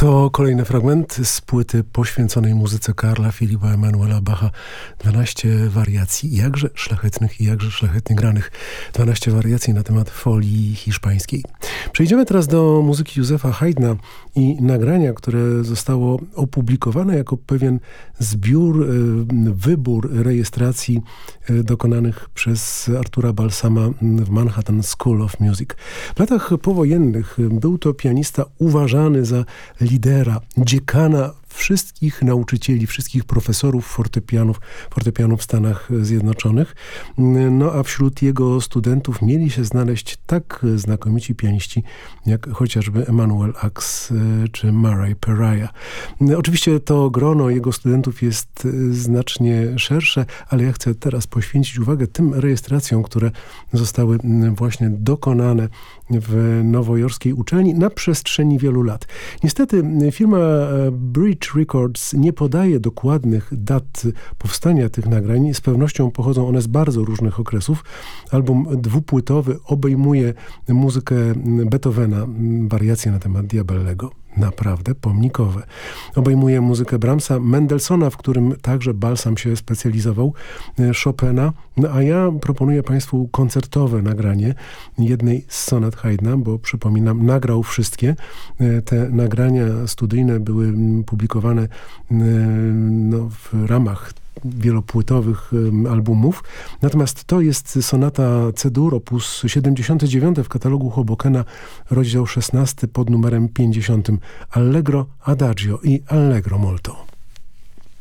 To kolejny fragment z płyty poświęconej muzyce Karla Filipa Emanuela Bacha. 12 wariacji, jakże szlachetnych i jakże szlachetnie granych. 12 wariacji na temat folii hiszpańskiej. Przejdziemy teraz do muzyki Józefa Haydna i nagrania, które zostało opublikowane jako pewien zbiór, wybór rejestracji dokonanych przez Artura Balsama w Manhattan School of Music. W latach powojennych był to pianista uważany za lidera, dziekana wszystkich nauczycieli, wszystkich profesorów fortepianu w Stanach Zjednoczonych. No a wśród jego studentów mieli się znaleźć tak znakomici pianiści, jak chociażby Emanuel Ax czy Murray Peraja. Oczywiście to grono jego studentów jest znacznie szersze, ale ja chcę teraz poświęcić uwagę tym rejestracjom, które zostały właśnie dokonane w nowojorskiej uczelni na przestrzeni wielu lat. Niestety firma Bridge Records nie podaje dokładnych dat powstania tych nagrań. Z pewnością pochodzą one z bardzo różnych okresów. Album dwupłytowy obejmuje muzykę Beethovena, wariacje na temat Diabellego. Naprawdę pomnikowe. Obejmuje muzykę Brahmsa, Mendelssohna, w którym także Balsam się specjalizował, Chopina, no a ja proponuję Państwu koncertowe nagranie jednej z sonat Haydna, bo przypominam, nagrał wszystkie. Te nagrania studyjne były publikowane w ramach wielopłytowych albumów. Natomiast to jest sonata C-dur, opus 79 w katalogu Hobokena, rozdział 16 pod numerem 50. Allegro, Adagio i Allegro molto.